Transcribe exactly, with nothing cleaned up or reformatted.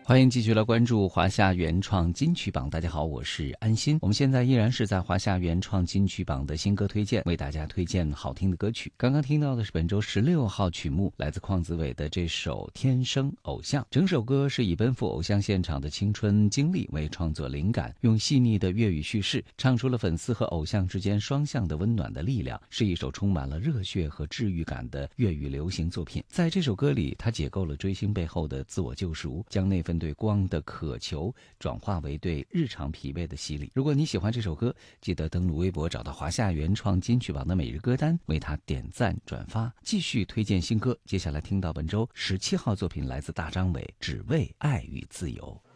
欢迎继续来关注华夏原创金曲榜。大家好，我是安心。我们现在依然是在华夏原创金曲榜的新歌推荐，为大家推荐好听的歌曲。刚刚听到的是本周十六号曲目，来自邝子伟的这首《天生偶像》。整首歌是以奔赴偶像现场的青春经历为创作灵感，用细腻的粤语叙事，唱出了粉丝和偶像之间双向的温暖的力量，是一首充满了热血和治愈感的粤语流行作品。在这首歌里，他解构了追星背后的自我救赎，将那份对光的渴求转化为对日常疲惫的洗礼。如果你喜欢这首歌，记得登录微博找到华夏原创金曲榜的每日歌单，为它点赞转发。继续推荐新歌，接下来听到本周十七号作品来自大张伟，只为爱与自由。